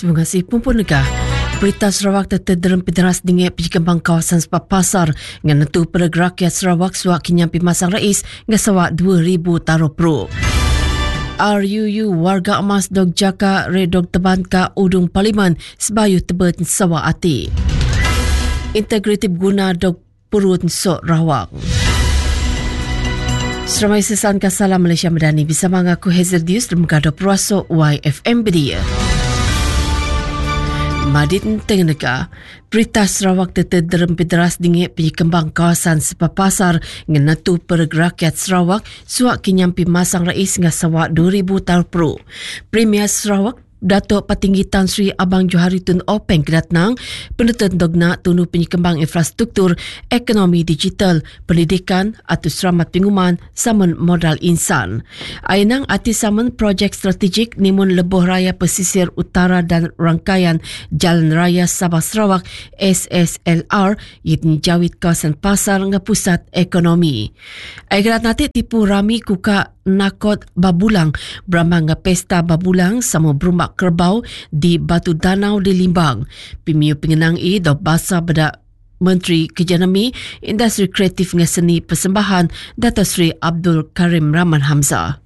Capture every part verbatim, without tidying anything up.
Terima kasih Pumpun Negah. Berita Sarawak tertederam pederas dingin penjikembang kawasan sebab pasar dengan nentu pergerakan rakyat Sarawak suak kinyampi masang rais dengan sawak dua ribu taruh pro. R U U warga emas dog jaka redog teban ka udung parlimen sebayu tebet sawak ati. Integratif guna dog purut sok rawang. Seramai sesan Salam Malaysia Madani bisa mengaku Hazel Dius dan mengadah peruasuk Y F M Bedia. Madit Tengenega, berita Sarawak tertederam pederas dingin penyekembang kawasan sepapasar dengan natu pergerakan rakyat Sarawak suak kinyampi masang rais dengan sawak dua ribu tahun pro. Premier Sarawak Datuk Patinggi Tan Sri Abang Johari Tun Openg kedatnang penentuan dogna tunu penyekembang infrastruktur, ekonomi digital, pendidikan atau selamat penguman saman modal insan. Ainang ati saman projek strategik nimun lebuh raya pesisir utara dan rangkaian Jalan Raya Sabah Sarawak S S L R yaitu jawit kawasan pasar dengan pusat ekonomi. Aigerat nanti tipu rami kuka nakot babulang beramang pesta babulang sama berumak kerbau di Batu Danau di Limbang. Pemiu pengenang i do basa pada Menteri Kejanami, Industri Kreatif dengan Seni Persembahan Datuk Seri Abdul Karim Rahman Hamzah.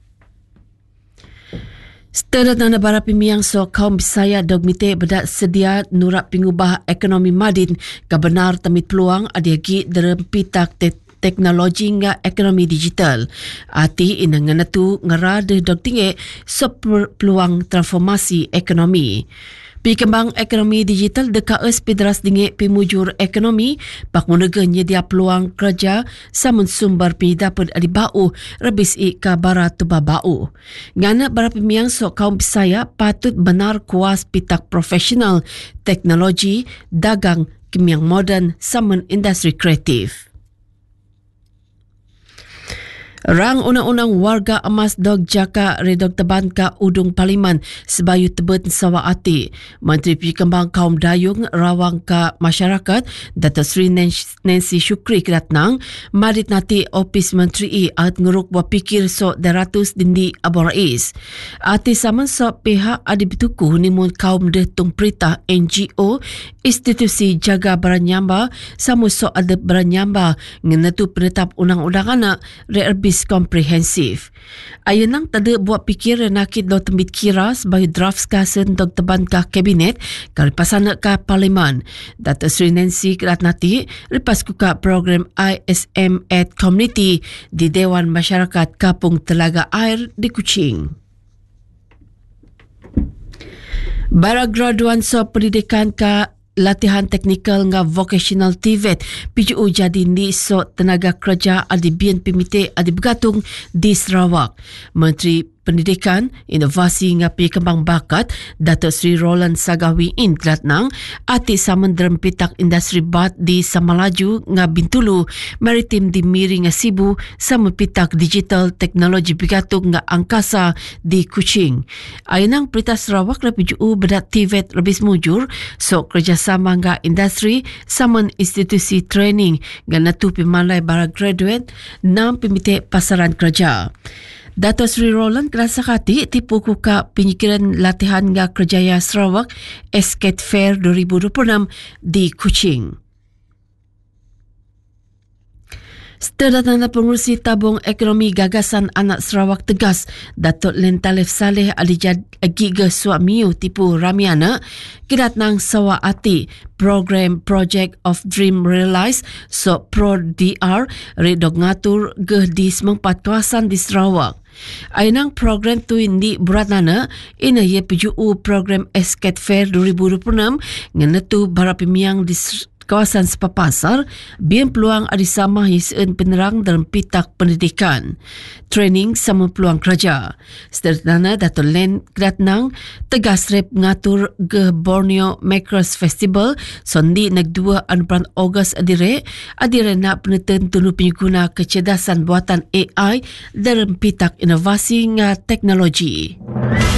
Setelah nana bara pimiang so kaum Bisaya dog mite bedak sedia nurak pengubah ekonomi madin kebenar temit peluang adiagi dalam pitak te teknologi nga ekonomi digital. Ati ina nganatu ngarade dog tinggi so peluang transformasi ekonomi. Pikembang ekonomi digital deka es pidras dingi pemujur ekonomi pak munega nyedia peluang kerja samun sumber pindapat adi bau rebis i ka barat tuba bau. Ngana bara pemiang so kaum Bisaya patut benar kuas pitak profesional teknologi dagang kemiang moden samun industri kreatif. Rang undang-undang warga emas dog jaka redog teban ka udung parlimen sebayu tebet sawak ati. Menteri Pikembang Kaum Dayung rawang ka masyarakat Datuk Seri Nancy Shukri kedatnang marit nati opis menteri i at ngeruk buah pikir so deratus dindi abor rais. Ati saman so pihak adi bituku nimun kaum detung perintah N G O institusi jaga baranyamba samu so ada baranyamba ngenatu penetap undang-undang anak reerbis komprehensif. Ayunang tada buat pikir nakit do tembit kira sebagai draft skasen dog teban ka kabinet kali pasana ka parlimen. Datuk Seri Nancy keratnati lepas kuka program I S M at Community di Dewan Masyarakat Kapung Telaga Air di Kuching. Bara graduan so pendidikan ka latihan teknikal nga vocational T V E T P J U jadi ni so tenaga kerja adi bian pimite adi bergatung di Sarawak. Menteri Pendidikan, Inovasi nga Pikembang Bakat Datuk Seri Roland Sagawi in kelatnang ati saman dalam pitak industri bat di Samalaju nga Bintulu, maritim di Miri nga Sibu sama pitak digital teknologi bergatung nga angkasa di Kuching. Ainang Perintah Sarawak na P J U bedat T V E T lebih mujur so kerjasama nga industri saman institusi training nga natu pimalai bara graduate nam pimite pasaran kerja. Datuk Seri Roland kerasa hati tipu kuka penyikiran latihan nga kerjaya Sarawak S K E T Fair dua ribu dua puluh enam di Kuching. Setelah tanda pengurusi tabung ekonomi gagasan anak Sarawak tegas, Datuk Len Talif Saleh alijad giga suamiu tipu ramiana kedatnang sawak ati program Project of Dream Realize so Pro D R redog ngatur geh di semempat kawasan di Sarawak. Ainang program tu indi beratnana ina ye P J U program S K E T Fair dua ribu dua puluh enam ngenetu bara pemiang di kawasan sepapasar bian peluang adisama hiseen penerang dalam pitak pendidikan training sama peluang kerja. Seterusnya Datuk Len kedatnang tegas rep ngatur ke Borneo Makers Festival sondi nag dua bulan Ogos adire adire nak penelitian tunu pengguna kecerdasan buatan A I dalam pitak inovasi nga teknologi.